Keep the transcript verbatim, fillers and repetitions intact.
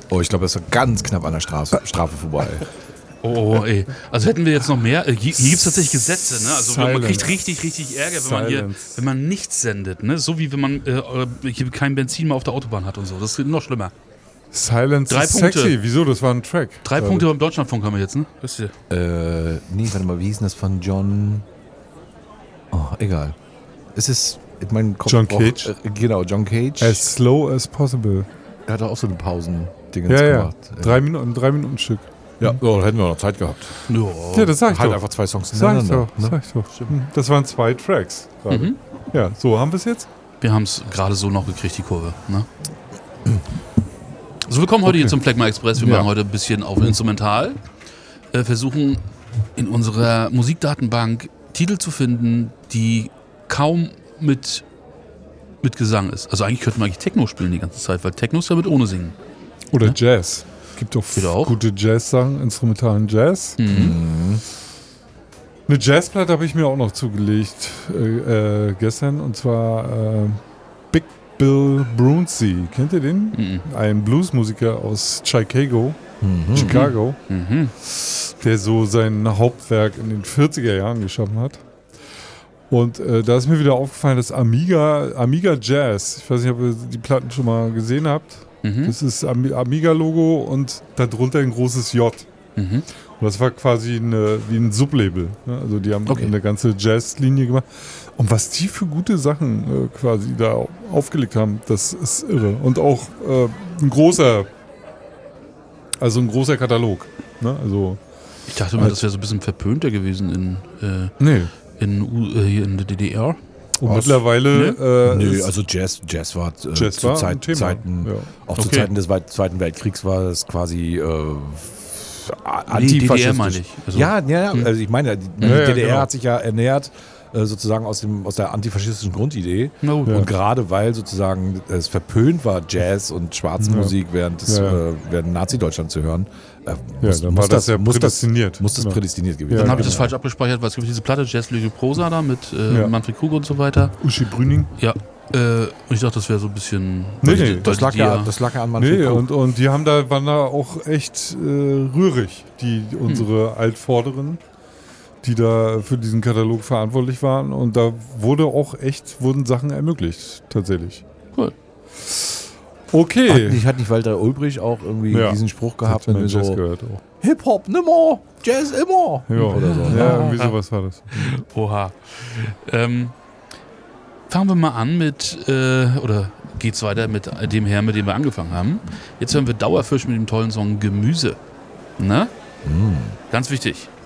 Oh, ich glaube, das war ganz knapp an der Strafe, Strafe vorbei. Oh, ey. Also hätten wir jetzt noch mehr. Hier, hier gibt es tatsächlich Gesetze, ne? Also Silence. man kriegt richtig, richtig Ärger, wenn man hier, wenn man nichts sendet, ne? So wie wenn man äh, hier kein Benzin mehr auf der Autobahn hat und so. Das ist noch schlimmer. Silence Drei ist Punkte. sexy. Wieso? Das war ein Track. Drei Also. Punkte beim Deutschlandfunk haben wir jetzt, ne? Wisst ihr? Äh, nee, warte mal, wie hieß denn das von John? Oh, egal. Es ist, ich mein Kopf John braucht- Cage? Äh, genau, John Cage. As slow as possible. Er hat auch so eine Pausen-Dingens Ja, ja. gemacht. Drei Minuten, drei Minuten Stück. Ja, oh, da hätten wir noch Zeit gehabt. Ja. Ja, das sag ich Halt doch. einfach zwei Songs Sag ich hintereinander. doch. Sag ich doch. Hm, Das waren zwei Tracks gerade. Mhm. Ja, so haben wir es jetzt. Wir haben es gerade so noch gekriegt, die Kurve. Ne? So, wir kommen heute Okay. hier zum Fleckma Express. Wir Ja. machen heute ein bisschen auf Instrumental. Äh, versuchen in unserer Musikdatenbank Titel zu finden, die kaum mit, mit Gesang ist. Also eigentlich könnte man eigentlich Techno spielen die ganze Zeit, weil Techno ist ja mit ohne Singen. Oder Ja. Jazz. Gibt doch Geht auch. gute Jazz-Sachen, instrumentalen Jazz. Mhm. Eine Jazzplatte habe ich mir auch noch zugelegt äh, äh, gestern. Und zwar äh, Big Bill Brunsey. Kennt ihr den? Mhm. Ein Bluesmusiker aus Chicago, Mhm. Chicago, Mhm. der so sein Hauptwerk in den vierziger Jahren geschaffen hat. Und äh, da ist mir wieder aufgefallen, dass Amiga, Amiga Jazz, ich weiß nicht, ob ihr die Platten schon mal gesehen habt. Mhm. Das ist Am- Amiga-Logo und darunter ein großes J. Mhm. Und das war quasi eine, wie ein Sublabel. Ne? Also die haben Okay. eine ganze Jazz-Linie gemacht. Und was die für gute Sachen äh, quasi da aufgelegt haben, das ist irre. Und auch äh, ein großer, also ein großer Katalog. Ne? Also, Ich dachte mal, das wäre so ein bisschen verpönter gewesen in, äh, nee. in, U- äh, hier in der D D R. Und Was? mittlerweile äh, Nö, ist also Jazz, Jazz war äh, Jazz zu war ein Zeit, Thema. Zeiten, Ja. auch zu Okay. Zeiten des Weit- Zweiten Weltkriegs war es quasi äh, Nee, D D R antifaschistisch. meine ich. Also- ja, ja, ja, Hm. also ich meine, die, die Ja, ja, D D R genau. hat sich ja ernährt äh, sozusagen aus, dem, aus der antifaschistischen Grundidee. Na gut. Ja. Und gerade weil sozusagen es verpönt war, Jazz und Schwarzmusik während, des, Ja, ja. äh, während Nazi-Deutschland zu hören, äh, ja, muss, dann muss war das ja muss das, prädestiniert. muss das Genau. prädestiniert gewesen Ja, Dann sein. habe ich das genau. falsch abgespeichert, weil es gibt diese Platte Jazz Lüge Prosa da mit äh, Ja. Manfred Krug und so weiter. Uschi Brüning. Ja. Äh, und ich dachte, das wäre so ein bisschen. Nee, weil die- nee, weil Das die lag, ja, ja- das lag ja an Manfred Nee, Krug. und, und die haben da, waren da auch echt äh, rührig, die unsere Altvorderen, die da für diesen Katalog verantwortlich waren. Und da wurde auch echt, wurden Sachen ermöglicht, tatsächlich. Cool. Okay. Hat nicht, hat nicht Walter Ulbricht auch irgendwie Ja. diesen Spruch Hat gehabt, man wenn wir Jazz so gehört auch. Hip-Hop nimmer, Jazz immer. Ja, Oder so. ja, irgendwie sowas war das. Oha. Ähm, fangen wir mal an mit, äh, oder geht's weiter mit dem her, mit dem wir angefangen haben. Jetzt hören wir Dauerfisch mit dem tollen Song Gemüse. Ne? Ganz wichtig.